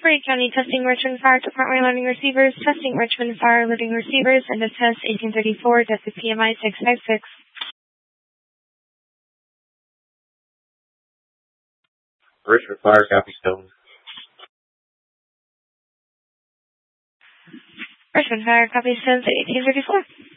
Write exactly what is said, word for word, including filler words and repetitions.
Murray County testing Richmond Fire Department loading receivers, testing Richmond Fire loading receivers, and to test eighteen thirty-four, Delta P M I six five six. Richmond Fire, copy Stone. Richmond Fire, copy Stone, eighteen thirty-four.